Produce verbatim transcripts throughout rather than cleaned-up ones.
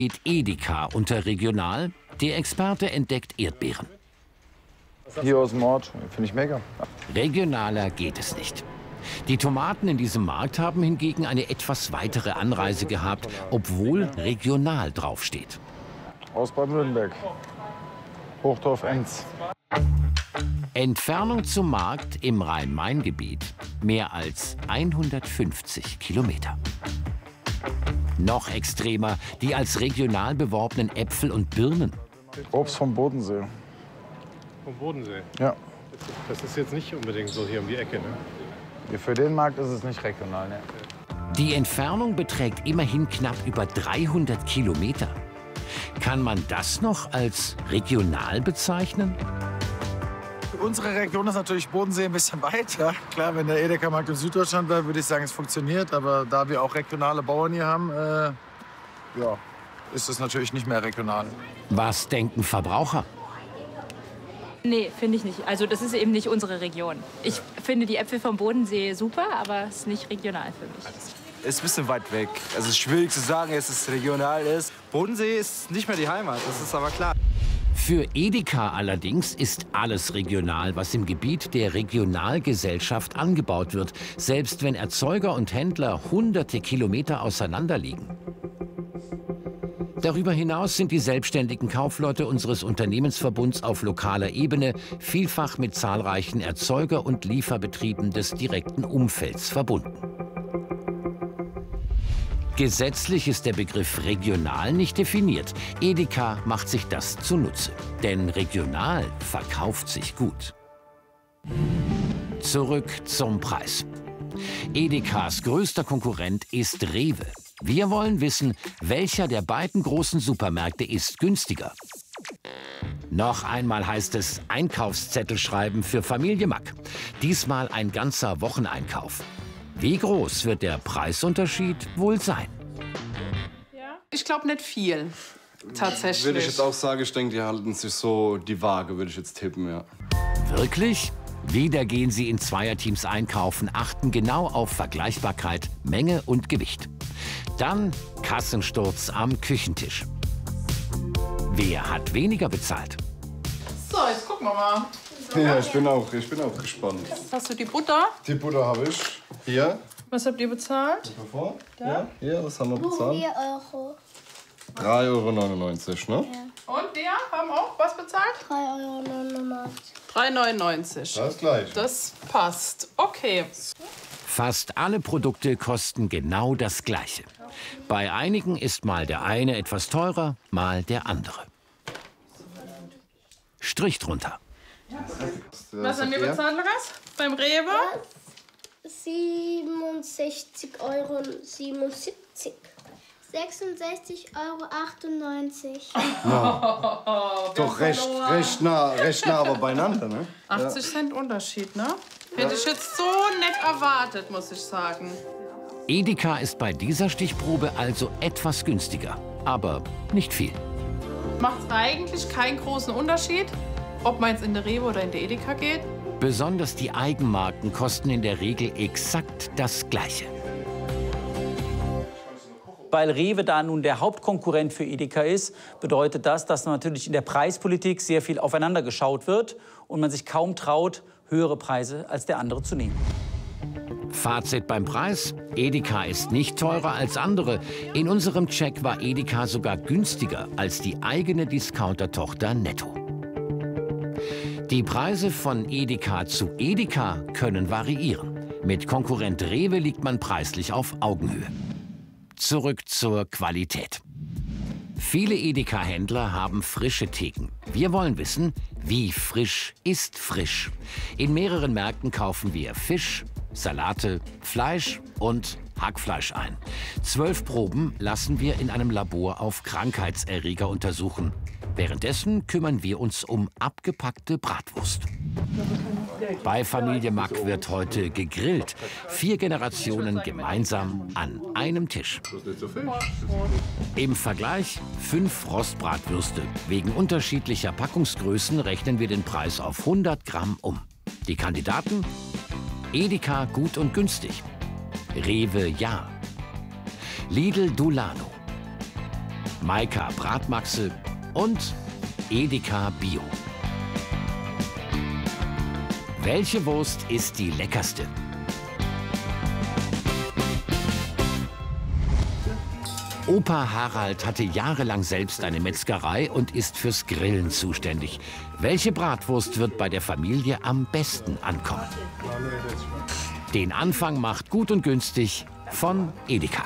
Edeka unter regional. Der Experte entdeckt Erdbeeren. Hier aus dem Ort, finde ich mega. Regionaler geht es nicht. Die Tomaten in diesem Markt haben hingegen eine etwas weitere Anreise gehabt, obwohl regional draufsteht. Aus Baden-Württemberg. Hochdorf-Enz. Entfernung zum Markt im Rhein-Main-Gebiet mehr als hundertfünfzig Kilometer. Noch extremer die als regional beworbenen Äpfel und Birnen. Obst vom Bodensee. Vom Bodensee? Ja. Das ist jetzt nicht unbedingt so hier um die Ecke, ne? Für den Markt ist es nicht regional, ne? Die Entfernung beträgt immerhin knapp über dreihundert Kilometer. Kann man das noch als regional bezeichnen? Unsere Region ist natürlich Bodensee ein bisschen weit. Ja. Klar, wenn der Edeka-Markt in Süddeutschland wäre, würde ich sagen, es funktioniert. Aber da wir auch regionale Bauern hier haben, äh, ja, ist es natürlich nicht mehr regional. Was denken Verbraucher? Nee, finde ich nicht. Also das ist eben nicht unsere Region. Ich finde die Äpfel vom Bodensee super, aber es ist nicht regional für mich. Es ist ein bisschen weit weg. Also es ist schwierig zu sagen, dass es regional ist. Bodensee ist nicht mehr die Heimat, das ist aber klar. Für Edeka allerdings ist alles regional, was im Gebiet der Regionalgesellschaft angebaut wird, selbst wenn Erzeuger und Händler hunderte Kilometer auseinander liegen. Darüber hinaus sind die selbstständigen Kaufleute unseres Unternehmensverbunds auf lokaler Ebene vielfach mit zahlreichen Erzeuger- und Lieferbetrieben des direkten Umfelds verbunden. Gesetzlich ist der Begriff regional nicht definiert. Edeka macht sich das zunutze. Denn regional verkauft sich gut. Zurück zum Preis. Edekas größter Konkurrent ist Rewe. Wir wollen wissen, welcher der beiden großen Supermärkte ist günstiger. Noch einmal heißt es Einkaufszettel schreiben für Familie Mack. Diesmal ein ganzer Wocheneinkauf. Wie groß wird der Preisunterschied wohl sein? Ich glaube nicht viel, tatsächlich. Würde ich jetzt auch sagen, ich denke, die halten sich so die Waage, würde ich jetzt tippen, ja. Wirklich? Wieder gehen sie in Zweierteams einkaufen, achten genau auf Vergleichbarkeit, Menge und Gewicht. Dann Kassensturz am Küchentisch. Wer hat weniger bezahlt? So, jetzt gucken wir mal. Ja, ich bin auch, ich bin auch gespannt. Hast du die Butter? Die Butter habe ich. Hier. Was habt ihr bezahlt? Bevor? Ja. Hier, was haben wir bezahlt? vier Euro. drei Euro neunundneunzig, ne? Ja. Und wir haben auch was bezahlt? drei Euro neunundneunzig. drei neunundneunzig. Das gleich. Das passt. Okay. Fast alle Produkte kosten genau das Gleiche. Bei einigen ist mal der eine etwas teurer, mal der andere. Strich drunter. Was haben wir bezahlt, Lukas? Beim Rewe? siebenundsechzig Euro siebenundsiebzig. sechsundsechzig Euro achtundneunzig. Ja. Doch recht, recht, nah, recht nah, aber beieinander, ne? achtzig Cent Unterschied, ne? Hätte ich jetzt so nicht erwartet, muss ich sagen. Edeka ist bei dieser Stichprobe also etwas günstiger, aber nicht viel. Macht eigentlich keinen großen Unterschied, ob man jetzt in der Rewe oder in der Edeka geht. Besonders die Eigenmarken kosten in der Regel exakt das Gleiche. Weil Rewe da nun der Hauptkonkurrent für Edeka ist, bedeutet das, dass natürlich in der Preispolitik sehr viel aufeinander geschaut wird und man sich kaum traut, höhere Preise als der andere zu nehmen. Fazit beim Preis: Edeka ist nicht teurer als andere. In unserem Check war Edeka sogar günstiger als die eigene Discounter-Tochter Netto. Die Preise von Edeka zu Edeka können variieren. Mit Konkurrent Rewe liegt man preislich auf Augenhöhe. Zurück zur Qualität. Viele Edeka-Händler haben frische Theken. Wir wollen wissen, wie frisch ist frisch. In mehreren Märkten kaufen wir Fisch, Salate, Fleisch und Hackfleisch ein. Zwölf Proben lassen wir in einem Labor auf Krankheitserreger untersuchen. Währenddessen kümmern wir uns um abgepackte Bratwurst. Bei Familie Mack wird heute gegrillt. Vier Generationen gemeinsam an einem Tisch. Im Vergleich fünf Rostbratwürste. Wegen unterschiedlicher Packungsgrößen rechnen wir den Preis auf hundert Gramm um. Die Kandidaten: Edeka gut und günstig, Rewe ja, Lidl Dulano, Maika Bratmaxe und Edeka Bio. Welche Wurst ist die leckerste? Opa Harald hatte jahrelang selbst eine Metzgerei und ist fürs Grillen zuständig. Welche Bratwurst wird bei der Familie am besten ankommen? Den Anfang macht Gut und Günstig von Edeka.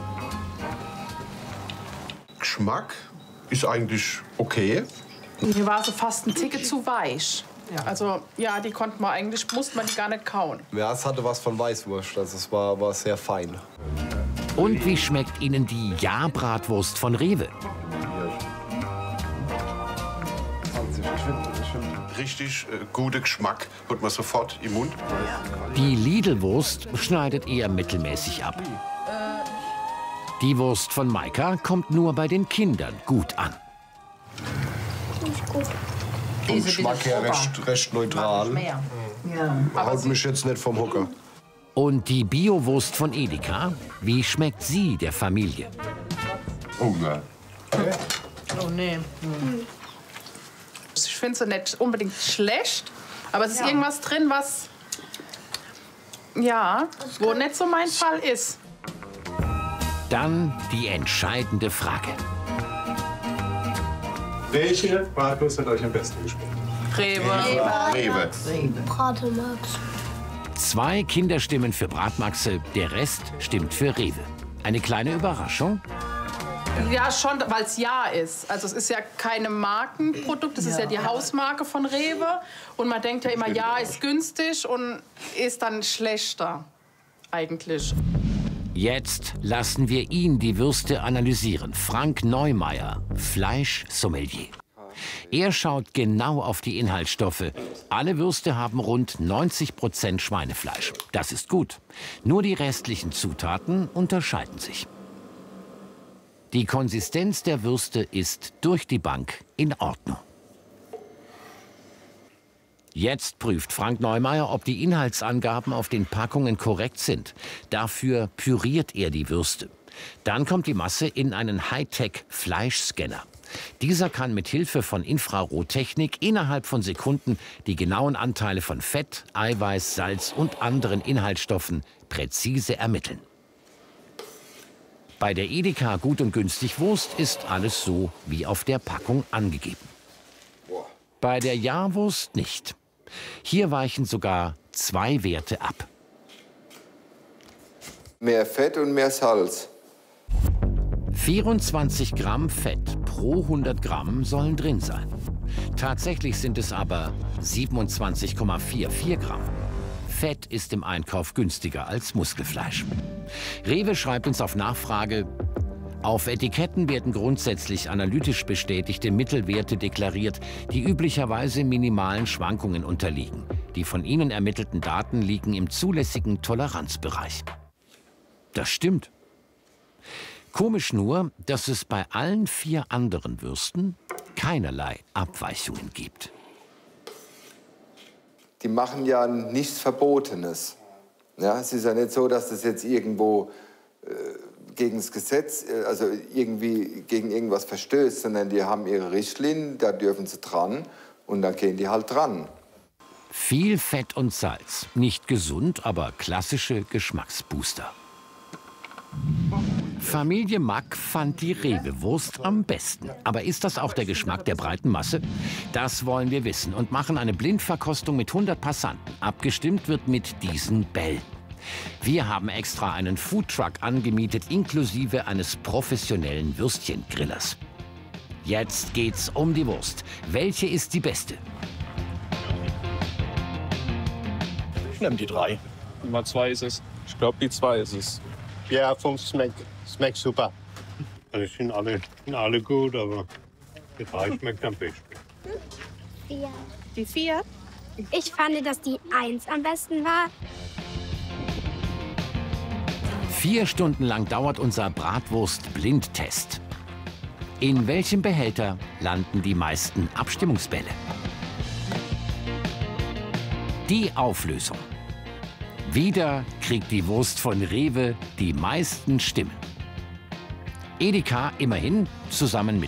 Geschmack ist eigentlich okay. Mir war sie fast ein Ticket zu weich. Ja. Also ja, die konnte man eigentlich, musste man die gar nicht kauen. Ja, es hatte was von Weißwurst, also es war, war sehr fein. Und wie schmeckt Ihnen die Ja-Bratwurst von Rewe? Richtig äh, guter Geschmack, hat man sofort im Mund. Die Lidl-Wurst schneidet eher mittelmäßig ab. Die Wurst von Maika kommt nur bei den Kindern gut an. Vom Geschmack her recht, recht neutral. Ja. Haut mich jetzt nicht vom Hocker. Und die Bio-Wurst von Edeka, wie schmeckt sie der Familie? Oh nein. Oh nee. Hm. Ich finde sie nicht unbedingt schlecht, aber es ist ja irgendwas drin, was ja, wo nicht so mein Fall ist. Dann die entscheidende Frage. Welche Bratwurst hat euch am besten geschmeckt? Rewe. Rewe. Rewe. Bratemax. Zwei Kinderstimmen für Bratmaxe, der Rest stimmt für Rewe. Eine kleine Überraschung? Ja, schon, weil es Ja ist. Also es ist ja keine Markenprodukt, es ist ja die Hausmarke von Rewe. Und man denkt ja immer, Ja ist günstig und ist dann schlechter eigentlich. Jetzt lassen wir ihn die Würste analysieren. Frank Neumeier, Fleischsommelier. Er schaut genau auf die Inhaltsstoffe. Alle Würste haben rund neunzig Prozent Schweinefleisch. Das ist gut. Nur die restlichen Zutaten unterscheiden sich. Die Konsistenz der Würste ist durch die Bank in Ordnung. Jetzt prüft Frank Neumeier, ob die Inhaltsangaben auf den Packungen korrekt sind. Dafür püriert er die Würste. Dann kommt die Masse in einen Hightech-Fleischscanner. Dieser kann mit Hilfe von Infrarottechnik innerhalb von Sekunden die genauen Anteile von Fett, Eiweiß, Salz und anderen Inhaltsstoffen präzise ermitteln. Bei der Edeka Gut und Günstig Wurst ist alles so wie auf der Packung angegeben. Bei der Ja-Wurst nicht. Hier weichen sogar zwei Werte ab. Mehr Fett und mehr Salz. vierundzwanzig Gramm Fett pro hundert Gramm sollen drin sein. Tatsächlich sind es aber siebenundzwanzig Komma vierundvierzig Gramm. Fett ist im Einkauf günstiger als Muskelfleisch. Rewe schreibt uns auf Nachfrage: Auf Etiketten werden grundsätzlich analytisch bestätigte Mittelwerte deklariert, die üblicherweise minimalen Schwankungen unterliegen. Die von ihnen ermittelten Daten liegen im zulässigen Toleranzbereich. Das stimmt. Komisch nur, dass es bei allen vier anderen Würsten keinerlei Abweichungen gibt. Die machen ja nichts Verbotenes. Ja, es ist ja nicht so, dass das jetzt irgendwo äh, gegen das Gesetz, äh, also irgendwie gegen irgendwas verstößt, sondern die haben ihre Richtlinien, da dürfen sie dran und dann gehen die halt dran. Viel Fett und Salz. Nicht gesund, aber klassische Geschmacksbooster. Familie Mack fand die Rewe-Wurst am besten. Aber ist das auch der Geschmack der breiten Masse? Das wollen wir wissen und machen eine Blindverkostung mit hundert Passanten. Abgestimmt wird mit diesen Bällen. Wir haben extra einen Foodtruck angemietet, inklusive eines professionellen Würstchengrillers. Jetzt geht's um die Wurst. Welche ist die beste? Ich nehme die drei. Nummer zwei ist es. Ich glaube, die zwei ist es. Ja, vom Snack. Schmeckt super. Also ich finde alle, find alle gut, aber die drei schmeckt am besten. Vier. Die vier? Ich fand, dass die eins am besten war. Vier Stunden lang dauert unser Bratwurst-Blindtest. In welchem Behälter landen die meisten Abstimmungsbälle? Die Auflösung. Wieder kriegt die Wurst von Rewe die meisten Stimmen. Edeka immerhin zusammen mit